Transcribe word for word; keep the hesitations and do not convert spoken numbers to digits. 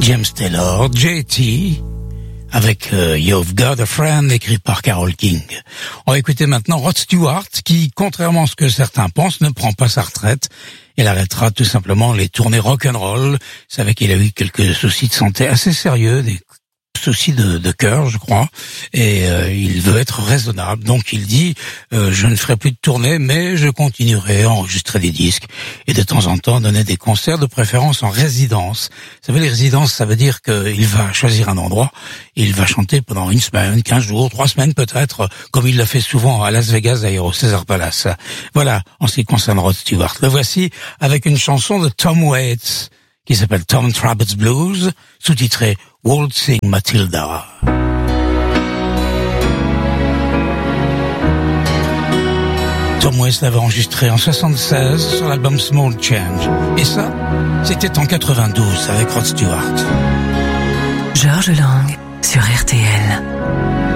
James Taylor, J T, avec euh, You've Got a Friend, écrit par Carole King. On va écouter maintenant Rod Stewart, qui, contrairement à ce que certains pensent, ne prend pas sa retraite. Il arrêtera tout simplement les tournées rock'n'roll. Vous savez qu'il a eu quelques soucis de santé assez sérieux, des soucis de, de cœur, je crois, et euh, il veut être raisonnable. Donc il dit euh, je ne ferai plus de tournée, mais je continuerai à enregistrer des disques et de temps en temps donner des concerts, de préférence en résidence. Vous savez, les résidences, ça veut dire qu'il va choisir un endroit, il va chanter pendant une semaine, quinze jours, trois semaines peut-être, comme il l'a fait souvent à Las Vegas, d'ailleurs au Caesar Palace. Voilà, en ce qui concerne Rod Stewart. Le voici avec une chanson de Tom Waits qui s'appelle Tom Trabbett's Blues, sous-titré Waltzing Matilda. Tom Waits l'avait enregistré en soixante-seize sur l'album Small Change. Et ça, c'était en quatre-vingt-douze avec Rod Stewart. Georges Lang sur R T L.